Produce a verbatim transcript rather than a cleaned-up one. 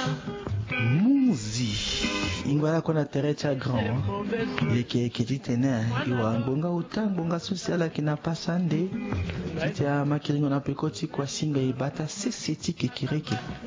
Muzi ingwala kona terecha grand yeke kititene iwa ngonga utang ngonga sosiala kina pasande kitia makiringo na pekoti kwa singa ibata seseti kikireke